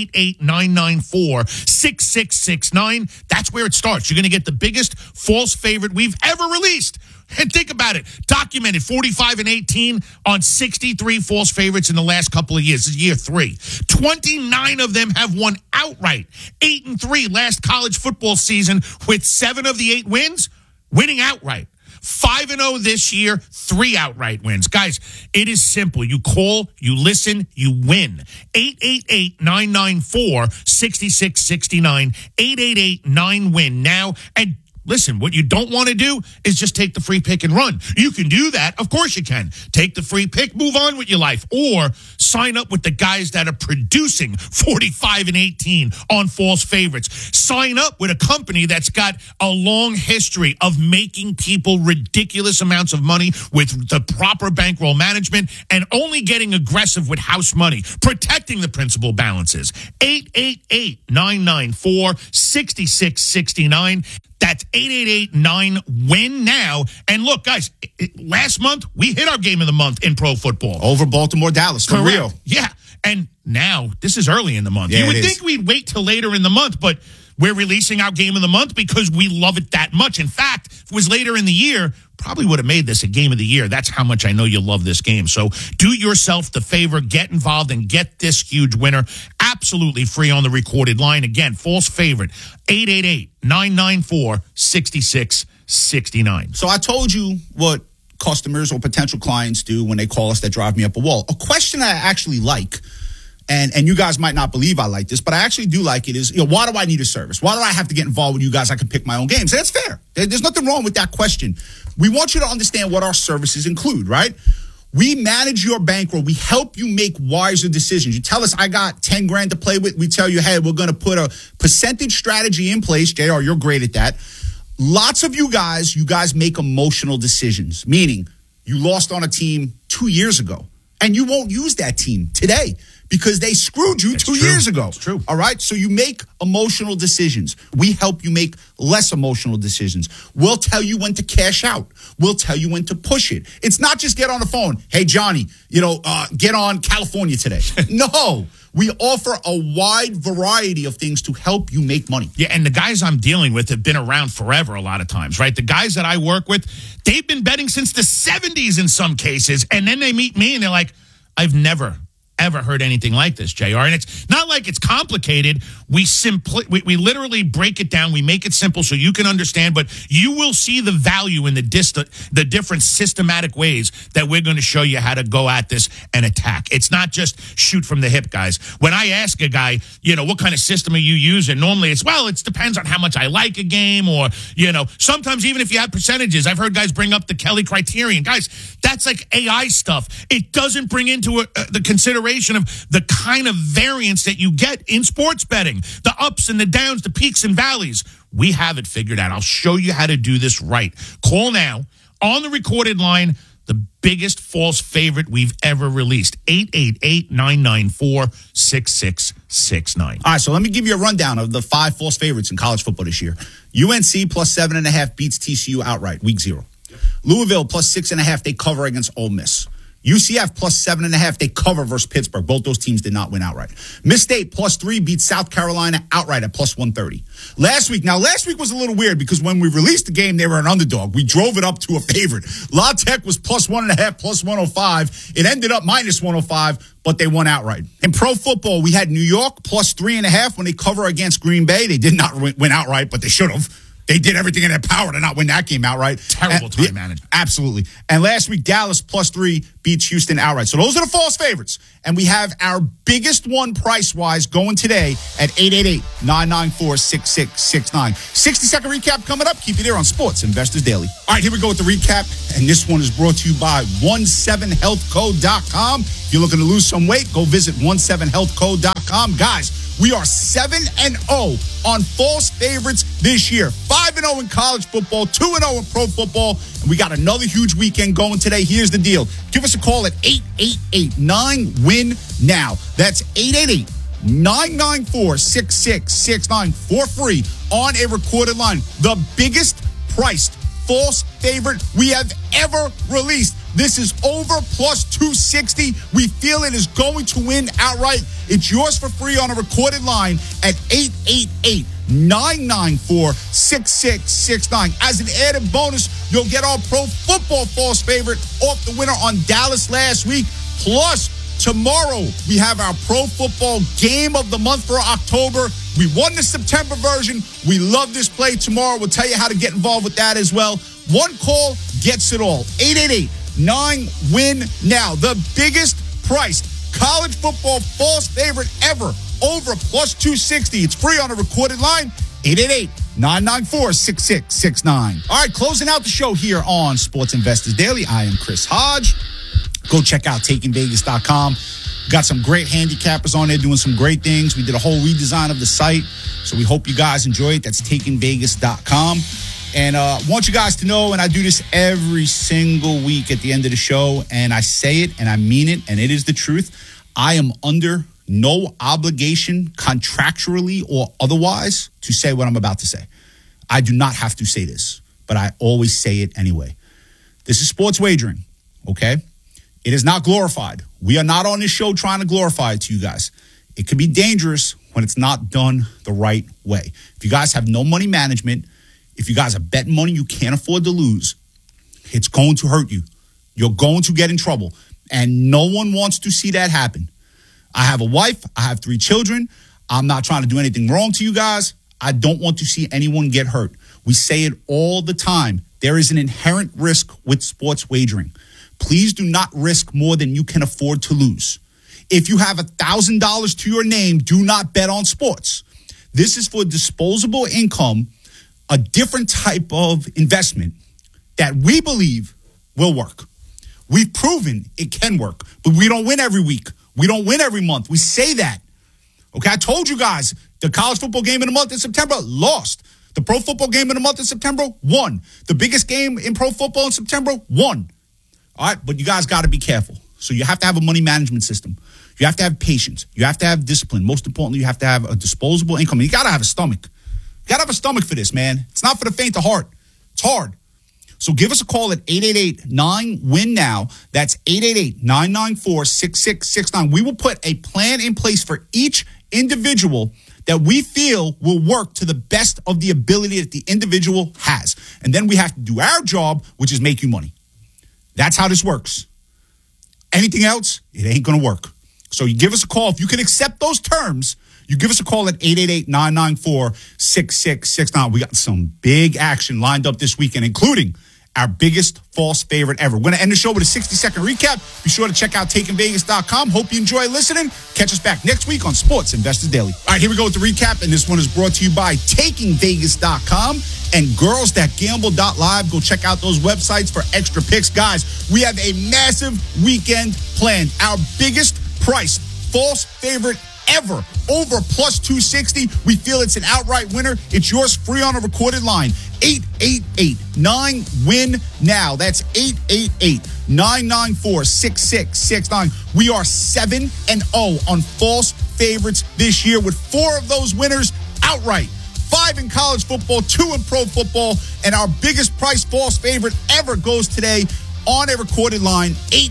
888-994-6669. That's where it starts. You're going to get the biggest false favorite we've ever released. And think about it. Documented 45-18 on 63 false favorites in the last couple of years. This is year 3. 29 of them have won outright. 8-3 last college football season with 7 of the 8 wins winning outright. 5-0 this year, 3 outright wins. Guys, it is simple. You call, you listen, you win. 888-994-6669. 888-9-WIN now. And listen, what you don't want to do is just take the free pick and run. You can do that. Of course you can. Take the free pick, move on with your life, or sign up with the guys that are producing 45-18 on false favorites. Sign up with a company that's got a long history of making people ridiculous amounts of money with the proper bankroll management and only getting aggressive with house money, protecting the principal balances. 888-994-6669. That's 888-9-WIN now. And look, guys, last month, we hit our game of the month in pro football. Over Baltimore, Dallas, for real. Yeah. And now, this is early in the month. Yeah, you would think we'd wait till later in the month, but we're releasing our game of the month because we love it that much. In fact, if it was later in the year, probably would have made this a game of the year. That's how much I know you love this game. So do yourself the favor, get involved, and get this huge winner absolutely free on the recorded line. Again, false favorite, 888-994-6669. So I told you what customers or potential clients do when they call us that drive me up a wall. A question I actually like, and you guys might not believe I like this, but I actually do like it, is, why do I need a service? Why do I have to get involved with you guys? I can pick my own games. And that's fair. There's nothing wrong with that question. We want you to understand what our services include, right? We manage your bankroll. We help you make wiser decisions. You tell us, I got 10 grand to play with. We tell you, hey, we're going to put a percentage strategy in place. JR, you're great at that. Lots of you guys make emotional decisions, meaning you lost on a team 2 years ago, and you won't use that team today because they screwed you 2 years ago. It's true. All right? So you make emotional decisions. We help you make less emotional decisions. We'll tell you when to cash out. We'll tell you when to push it. It's not just get on the phone. Hey, Johnny, get on California today. No. We offer a wide variety of things to help you make money. Yeah, and the guys I'm dealing with have been around forever a lot of times, right? The guys that I work with, they've been betting since the 70s in some cases, and then they meet me and they're like, I've never ever heard anything like this, JR. And it's not like it's complicated. We literally break it down. We make it simple so you can understand, but you will see the value in the different systematic ways that we're going to show you how to go at this and attack. It's not just shoot from the hip, guys. When I ask a guy, what kind of system are you using? Normally it's, it depends on how much I like a game, or, sometimes even if you have percentages. I've heard guys bring up the Kelly criterion. Guys, that's like AI stuff. It doesn't bring into the consideration of the kind of variance that you get in sports betting, the ups and the downs, the peaks and valleys. We have it figured out. I'll show you how to do this right. Call now on the recorded line, the biggest false favorite we've ever released, 888-994-6669. All right, so let me give you a rundown of the 5 false favorites in college football this year. UNC plus 7.5 beats TCU outright, week 0. Louisville plus 6.5, they cover against Ole Miss. UCF plus 7.5. They cover versus Pittsburgh. Both those teams did not win outright. Miss State plus 3 beat South Carolina outright at plus 130. Last week was a little weird because when we released the game, they were an underdog. We drove it up to a favorite. La Tech was plus 1.5, plus 105. It ended up minus 105, but they won outright. In pro football, we had New York plus 3.5 when they cover against Green Bay. They did not win outright, but they should have. They did everything in their power to not win that game outright. Terrible time management. Absolutely. And last week, Dallas plus 3 beats Houston outright. So those are the false favorites. And we have our biggest one price-wise going today at 888-994-6669. 60-second recap coming up. Keep you there on Sports Investors Daily. All right, here we go with the recap. And this one is brought to you by 17healthco.com. If you're looking to lose some weight, go visit 17healthco.com. Guys, we are 7-0 on false favorites this year. 5-0 in college football, 2-0 in pro football, and we got another huge weekend going today. Here's the deal. Give us a call at 888-9-WIN-NOW. That's 888-994-6669 for free on a recorded line. The biggest priced false favorite we have ever released. This is over plus 260. We feel it is going to win outright. It's yours for free on a recorded line at 888-994-6669. As an added bonus, you'll get our pro football false favorite off the winner on Dallas last week. Plus, tomorrow, we have our pro football game of the month for October. We won the September version. We love this play tomorrow. We'll tell you how to get involved with that as well. One call gets it all. 888-9-WIN-NOW. The biggest priced college football false favorite ever. Over plus 260. It's free on a recorded line. 888-994-6669. All right, closing out the show here on Sports Investors Daily. I am Chris Hodge. Go check out TakingVegas.com. Got some great handicappers on there doing some great things. We did a whole redesign of the site, so we hope you guys enjoy it. That's TakingVegas.com. And I want you guys to know, and I do this every single week at the end of the show, and I say it and I mean it, and it is the truth. I am under no obligation contractually or otherwise to say what I'm about to say. I do not have to say this, but I always say it anyway. This is sports wagering, okay? It is not glorified. We are not on this show trying to glorify it to you guys. It can be dangerous when it's not done the right way. If you guys have no money management, if you guys are betting money you can't afford to lose, it's going to hurt you. You're going to get in trouble. And no one wants to see that happen. I have a wife. I have 3 children. I'm not trying to do anything wrong to you guys. I don't want to see anyone get hurt. We say it all the time. There is an inherent risk with sports wagering. Please do not risk more than you can afford to lose. If you have $1,000 to your name, do not bet on sports. This is for disposable income, a different type of investment that we believe will work. We've proven it can work, but we don't win every week. We don't win every month. We say that. Okay, I told you guys, the college football game in the month in September, lost. The pro football game in the month in September, won. The biggest game in pro football in September, won. All right, but you guys got to be careful. So you have to have a money management system. You have to have patience. You have to have discipline. Most importantly, you have to have a disposable income. You got to have a stomach. You got to have a stomach for this, man. It's not for the faint of heart. It's hard. So give us a call at 888-9-WIN-NOW. That's 888-994-6669. We will put a plan in place for each individual that we feel will work to the best of the ability that the individual has. And then we have to do our job, which is make you money. That's how this works. Anything else, it ain't going to work. So you give us a call. If you can accept those terms, you give us a call at 888-994-6669. We got some big action lined up this weekend, including our biggest false favorite ever. We're going to end the show with a 60-second recap. Be sure to check out TakingVegas.com. Hope you enjoy listening. Catch us back next week on Sports Investors Daily. All right, here we go with the recap, and this one is brought to you by TakingVegas.com and GirlsThatGamble.live. Go check out those websites for extra picks. Guys, we have a massive weekend planned. Our biggest price false favorite ever, over plus 260. We feel it's an outright winner. It's yours free on a recorded line. 888-9-WIN-NOW. That's 888-994-6669. We are 7-0 on false favorites this year, with 4 of those winners outright. 5 in college football, 2 in pro football, and our biggest price false favorite ever goes today on a recorded line,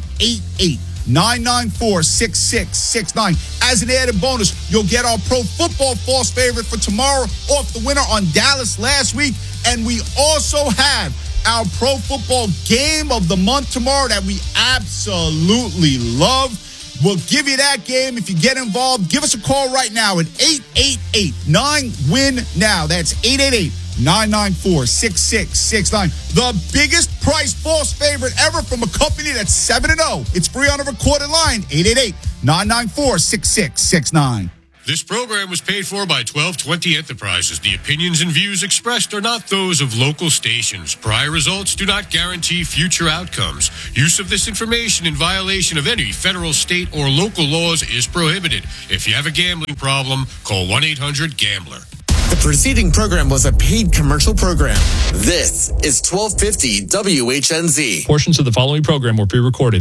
888-994-6669. As an added bonus, you'll get our pro football false favorite for tomorrow off the winner on Dallas last week. And we also have our pro football game of the month tomorrow that we absolutely love. We'll give you that game if you get involved. Give us a call right now at 888-9WIN-NOW. That's 888-994-6669. The biggest price false favorite ever from a company that's 7-0. It's free on a recorded line, 888-994-6669. This program was paid for by 1220 Enterprises. The opinions and views expressed are not those of local stations. Prior results do not guarantee future outcomes. Use of this information in violation of any federal, state, or local laws is prohibited. If you have a gambling problem, call 1-800-GAMBLER. The preceding program was a paid commercial program. This is 1250 WHNZ. Portions of the following program were pre-recorded.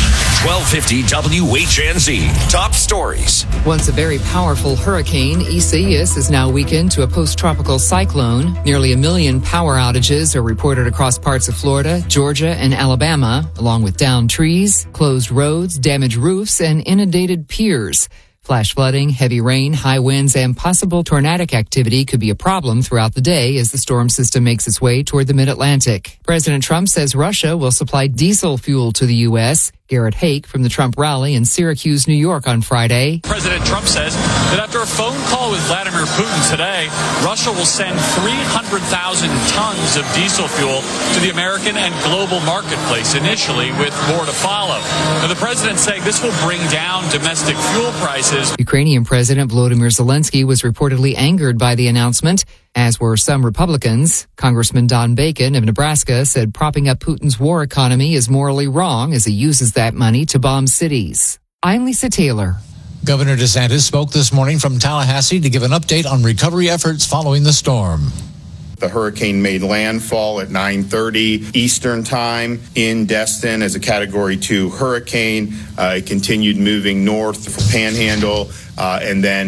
1250 WHNZ. Top stories. Once a very powerful hurricane, Isaias is now weakened to a post-tropical cyclone. Nearly 1 million power outages are reported across parts of Florida, Georgia, and Alabama, along with downed trees, closed roads, damaged roofs, and inundated piers. Flash flooding, heavy rain, high winds, and possible tornadic activity could be a problem throughout the day as the storm system makes its way toward the mid-Atlantic. President Trump says Russia will supply diesel fuel to the U.S. Garrett Haake from the Trump rally in Syracuse, New York on Friday. President Trump says that after a phone call with Vladimir Putin today, Russia will send 300,000 tons of diesel fuel to the American and global marketplace initially, with more to follow. Now, the president's saying this will bring down domestic fuel prices. Ukrainian President Volodymyr Zelensky was reportedly angered by the announcement, as were some Republicans. Congressman Don Bacon of Nebraska said propping up Putin's war economy is morally wrong as he uses that money to bomb cities. I'm Lisa Taylor. Governor DeSantis spoke this morning from Tallahassee to give an update on recovery efforts following the storm. The hurricane made landfall at 9:30 Eastern time in Destin as a Category 2 hurricane. It continued moving north for Panhandle, and then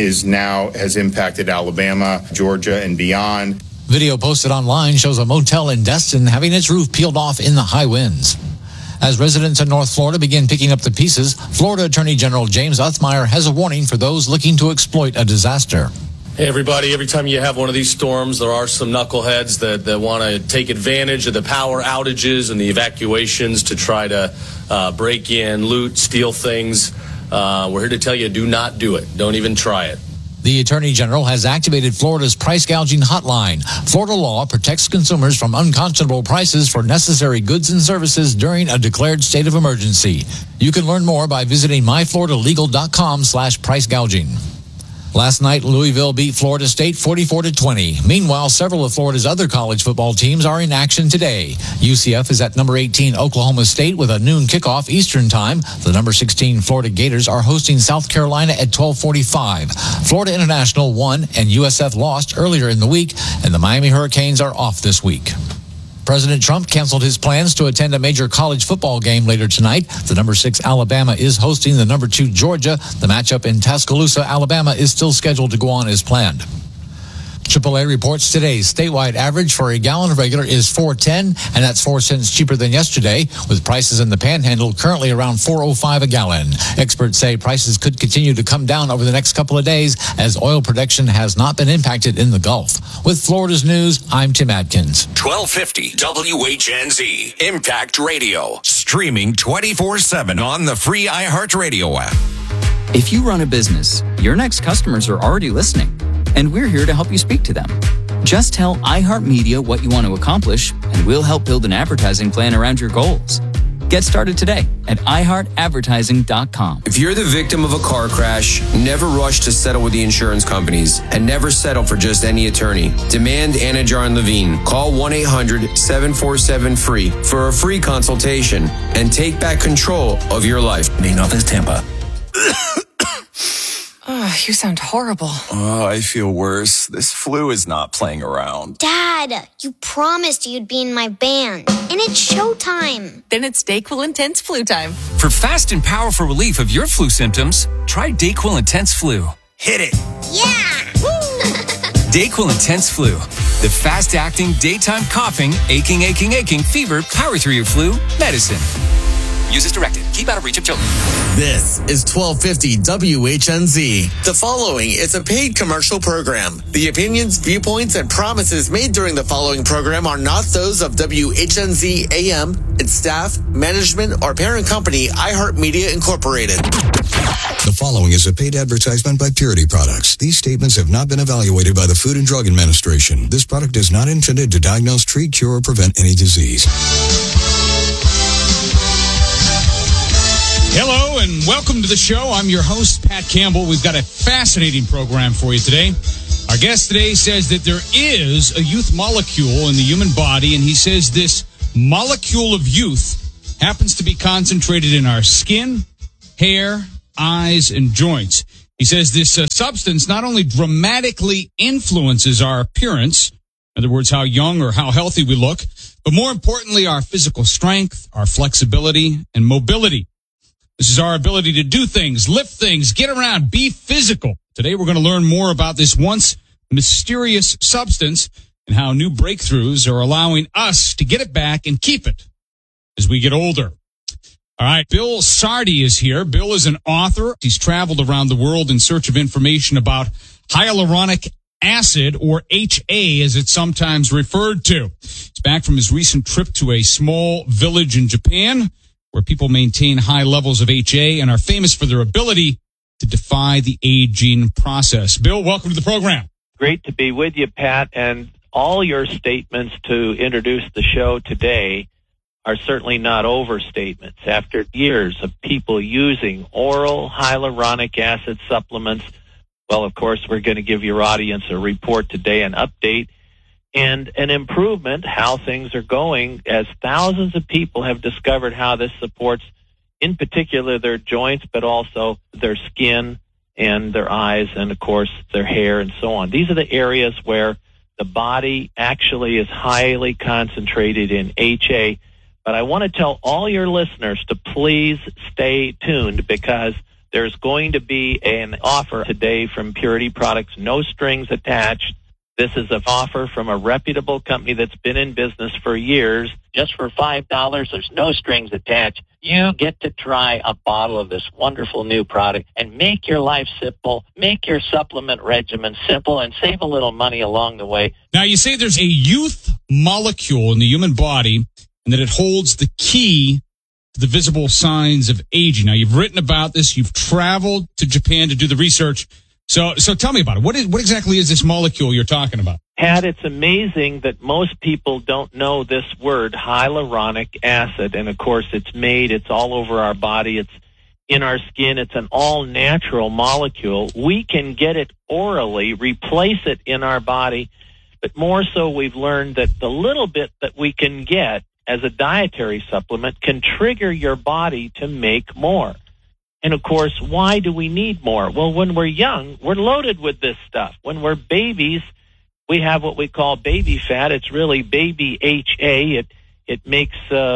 has impacted Alabama, Georgia, and beyond. Video posted online shows a motel in Destin having its roof peeled off in the high winds. As residents in North Florida begin picking up the pieces, Florida Attorney General James Uthmeier has a warning for those looking to exploit a disaster. Hey, everybody, every time you have one of these storms, there are some knuckleheads that want to take advantage of the power outages and the evacuations to try to break in, loot, steal things. We're here to tell you, do not do it. Don't even try it. The Attorney General has activated Florida's price gouging hotline. Florida law protects consumers from unconscionable prices for necessary goods and services during a declared state of emergency. You can learn more by visiting myfloridalegal.com/price gouging. Last night, Louisville beat Florida State 44-20. Meanwhile, several of Florida's other college football teams are in action today. UCF is at number 18 Oklahoma State with a noon kickoff Eastern time. The number 16 Florida Gators are hosting South Carolina at 12:45. Florida International won and USF lost earlier in the week, and the Miami Hurricanes are off this week. President Trump canceled his plans to attend a major college football game later tonight. The number 6 Alabama is hosting the number 2 Georgia. The matchup in Tuscaloosa, Alabama is still scheduled to go on as planned. AAA reports today's statewide average for a gallon of regular is $4.10, and that's 4 cents cheaper than yesterday, with prices in the Panhandle currently around $4.05 a gallon. Experts say prices could continue to come down over the next couple of days as oil production has not been impacted in the Gulf. With Florida's news, I'm Tim Adkins. 1250 WHNZ Impact Radio, streaming 24/7 on the free iHeartRadio app. If you run a business, your next customers are already listening, and we're here to help you speak to them. Just tell iHeartMedia what you want to accomplish, and we'll help build an advertising plan around your goals. Get started today at iHeartAdvertising.com. If you're the victim of a car crash, never rush to settle with the insurance companies, and never settle for just any attorney. Demand Anajar and Levine. Call 1-800-747-FREE for a free consultation and take back control of your life. Main office, Tampa. Oh, you sound horrible. Oh, I feel worse. This flu is not playing around. Dad, you promised you'd be in my band, and it's showtime. Then it's DayQuil Intense Flu time. For fast and powerful relief of your flu symptoms, try DayQuil Intense Flu. Hit it. Yeah! Woo! Dayquil Intense Flu. The fast-acting, daytime coughing, aching, fever, power through your flu medicine. Use as directed. Keep out of reach of children. This is 1250 WHNZ. The following is a paid commercial program. The opinions, viewpoints, and promises made during the following program are not those of WHNZ AM, its staff, management, or parent company, iHeartMedia Incorporated. The following is a paid advertisement by Purity Products. These statements have not been evaluated by the Food and Drug Administration. This product is not intended to diagnose, treat, cure, or prevent any disease. Hello and welcome to the show. I'm your host, Pat Campbell. We've got a fascinating program for you today. Our guest today says that there is a youth molecule in the human body, and he says this molecule of youth happens to be concentrated in our skin, hair, eyes, and joints. He says this substance not only dramatically influences our appearance, in other words, how young or how healthy we look, but more importantly, our physical strength, our flexibility, and mobility. This is our ability to do things, lift things, get around, be physical. Today, we're going to learn more about this once mysterious substance and how new breakthroughs are allowing us to get it back and keep it as we get older. All right, Bill Sardi is here. Bill is an author. He's traveled around the world in search of information about hyaluronic acid, or HA as it's sometimes referred to. He's back from his recent trip to a small village in Japan where people maintain high levels of HA and are famous for their ability to defy the aging process. Bill, welcome to the program. Great to be with you, Pat, and all your statements to introduce the show today are certainly not overstatements. After years of people using oral hyaluronic acid supplements, well, of course, we're going to give your audience a report today, an update, and an improvement, how things are going, as thousands of people have discovered how this supports, in particular, their joints, but also their skin and their eyes and, of course, their hair and so on. These are the areas where the body actually is highly concentrated in HA. But I want to tell all your listeners to please stay tuned, because there's going to be an offer today from Purity Products, no strings attached. This is an offer from a reputable company that's been in business for years. Just for $5, there's no strings attached. You get to try a bottle of this wonderful new product and make your life simple, make your supplement regimen simple, and save a little money along the way. Now, you say there's a youth molecule in the human body and that it holds the key to the visible signs of aging. Now, you've written about this. You've traveled to Japan to do the research. So tell me about it. What exactly is this molecule you're talking about? Pat, it's amazing that most people don't know this word, hyaluronic acid. And, of course, it's all over our body. It's in our skin. It's an all-natural molecule. We can get it orally, replace it in our body. But more so, we've learned that the little bit that we can get as a dietary supplement can trigger your body to make more. And, of course, why do we need more? Well, when we're young, we're loaded with this stuff. When we're babies, we have what we call baby fat. It's really baby HA. It makes,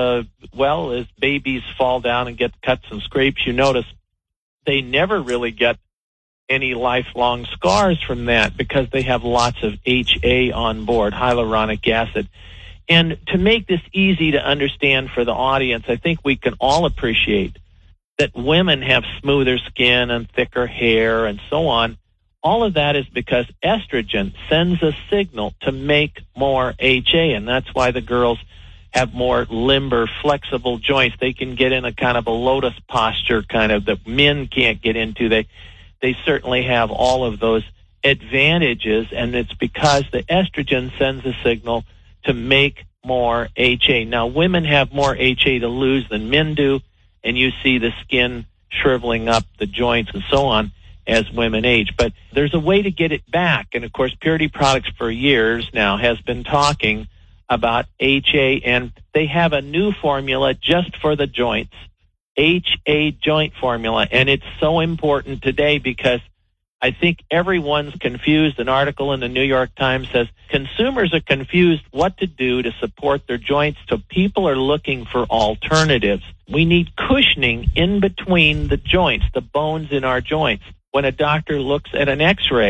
as babies fall down and get cuts and scrapes, you notice they never really get any lifelong scars from that because they have lots of HA on board, hyaluronic acid. And to make this easy to understand for the audience, I think we can all appreciate that women have smoother skin and thicker hair and so on. All of that is because estrogen sends a signal to make more HA, and that's why the girls have more limber, flexible joints. They can get in a kind of a lotus posture kind of that men can't get into. They certainly have all of those advantages, and it's because the estrogen sends a signal to make more HA. Now, women have more HA to lose than men do, and you see the skin shriveling up, the joints, and so on as women age. But there's a way to get it back. And, of course, Purity Products for years now has been talking about HA, and they have a new formula just for the joints, HA joint formula. And it's so important today because I think everyone's confused. An article in the New York Times says consumers are confused what to do to support their joints, so people are looking for alternatives. We need cushioning in between the joints, the bones in our joints. When a doctor looks at an X-ray,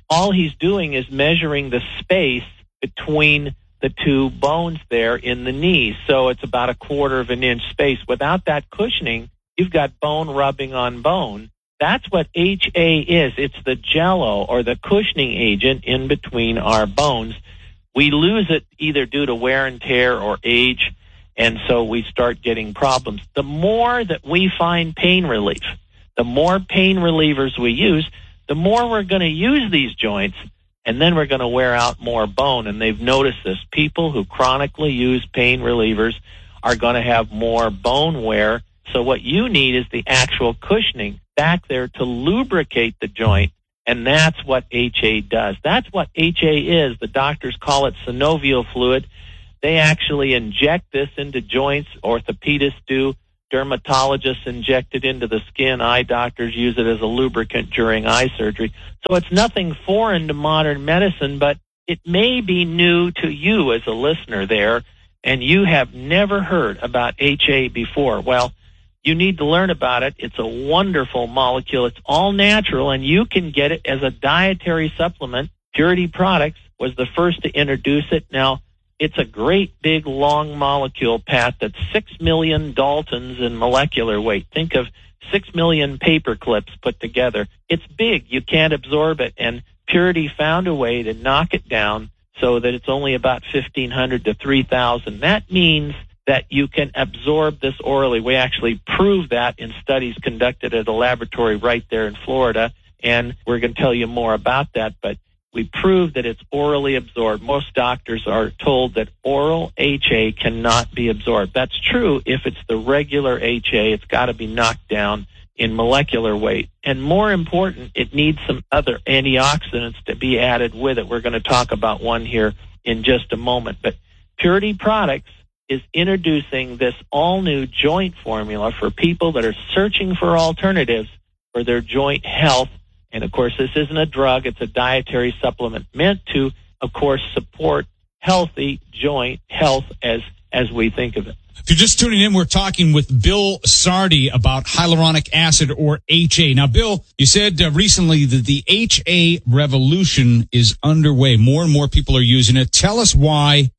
all he's doing is measuring the space between the two bones there in the knee. So it's about 1/4 of an inch space. Without that cushioning, you've got bone rubbing on bone. That's what HA is. It's the jello or the cushioning agent in between our bones. We lose it either due to wear and tear or age, and so we start getting problems. The more that we find pain relief, the more pain relievers we use, the more we're going to use these joints, and then we're going to wear out more bone. And they've noticed this. People who chronically use pain relievers are going to have more bone wear. So what you need is the actual cushioning back there to lubricate the joint, and that's what HA does. That's what HA is. The doctors call it synovial fluid. They actually inject this into joints. Orthopedists do. Dermatologists inject it into the skin. Eye doctors use it as a lubricant during eye surgery. So it's nothing foreign to modern medicine, but it may be new to you as a listener there, and you have never heard about HA before. Well, you need to learn about it. It's a wonderful molecule. It's all natural, and you can get it as a dietary supplement. Purity Products was the first to introduce it. Now, it's a great big long molecule, Pat, that's 6 million Daltons in molecular weight. Think of 6 million paper clips put together. It's big. You can't absorb it, and Purity found a way to knock it down so that it's only about 1,500 to 3,000. That means that you can absorb this orally. We actually proved that in studies conducted at a laboratory right there in Florida, and we're going to tell you more about that, but we proved that it's orally absorbed. Most doctors are told that oral HA cannot be absorbed. That's true if it's the regular HA. It's got to be knocked down in molecular weight. And more important, it needs some other antioxidants to be added with it. We're going to talk about one here in just a moment. But Purity Products is introducing this all-new joint formula for people that are searching for alternatives for their joint health. And, of course, this isn't a drug. It's a dietary supplement meant to, of course, support healthy joint health as we think of it. If you're just tuning in, we're talking with Bill Sardi about hyaluronic acid, or HA. Now, Bill, you said recently that the HA revolution is underway. More and more people are using it. Tell us why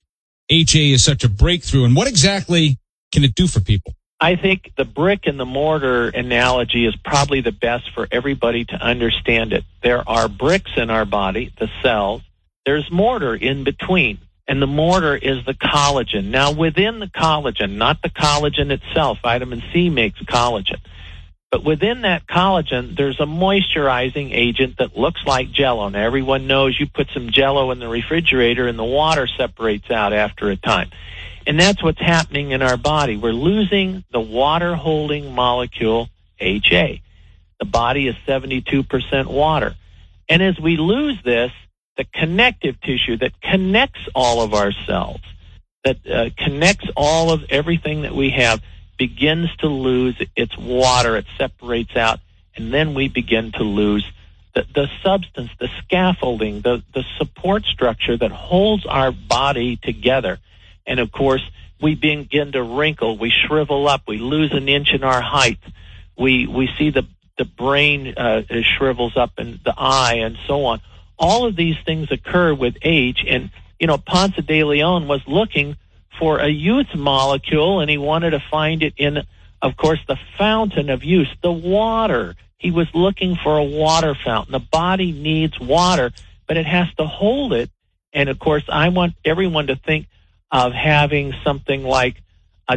HA is such a breakthrough, and what exactly can it do for people? I think the brick and the mortar analogy is probably the best for everybody to understand it. There are bricks in our body, the cells. There's mortar in between, and the mortar is the collagen. Now, within the collagen, not the collagen itself, vitamin C makes collagen, but within that collagen, there's a moisturizing agent that looks like Jell-O. Now, everyone knows you put some Jell-O in the refrigerator and the water separates out after a time. And that's what's happening in our body. We're losing the water-holding molecule, HA. The body is 72% water. And as we lose this, the connective tissue that connects all of our cells, that connects all of everything that we have, begins to lose its water. It separates out, and then we begin to lose the substance, the scaffolding, the support structure that holds our body together. And, of course, we begin to wrinkle. We shrivel up. We lose an inch in our height. We see the brain shrivels up in the eye and so on. All of these things occur with age. And, you know, Ponce de Leon was looking for a youth molecule, and he wanted to find it in, of course, the fountain of youth, the water. He was looking for a water fountain. The body needs water, but it has to hold it. And, of course, I want everyone to think of having something like a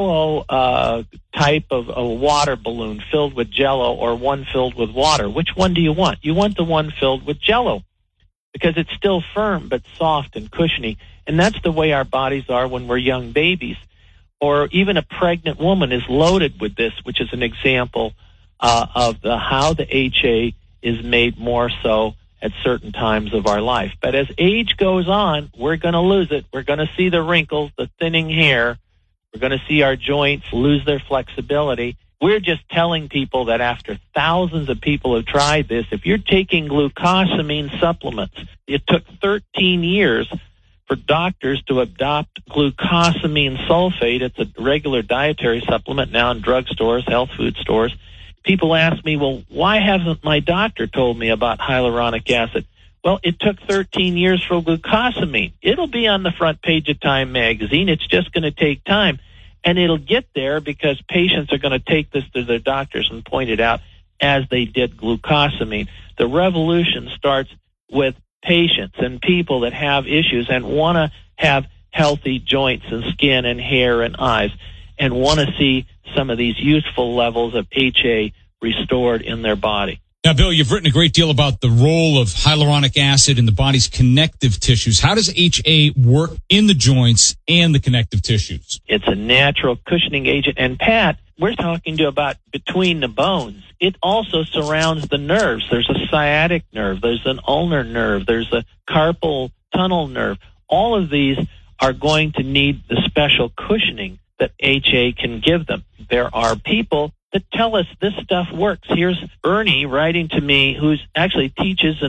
Jell-O type of a water balloon filled with Jell-O, or one filled with water. Which one do you want? You want the one filled with Jell-O because it's still firm but soft and cushiony. And that's the way our bodies are when we're young babies. Or even a pregnant woman is loaded with this, which is an example of how the HA is made more so at certain times of our life. But as age goes on, we're going to lose it. We're going to see the wrinkles, the thinning hair. We're going to see our joints lose their flexibility. We're just telling people that after thousands of people have tried this, if you're taking glucosamine supplements, it took 13 years for doctors to adopt glucosamine sulfate. It's a regular dietary supplement now in drugstores, health food stores. People ask me, well, why hasn't my doctor told me about hyaluronic acid? Well, it took 13 years for glucosamine. It'll be on the front page of Time magazine. It's just going to take time. And it'll get there because patients are going to take this to their doctors and point it out as they did glucosamine. The revolution starts with patients and people that have issues and want to have healthy joints and skin and hair and eyes and want to see some of these useful levels of HA restored in their body. Now, Bill, you've written a great deal about the role of hyaluronic acid in the body's connective tissues. How does HA work in the joints and the connective tissues? It's a natural cushioning agent. And, Pat, we're talking to about between the bones. It also surrounds the nerves. There's a sciatic nerve. There's an ulnar nerve. There's a carpal tunnel nerve. All of these are going to need the special cushioning that HA can give them. There are people that tell us this stuff works. Here's Ernie writing to me, who's actually teaches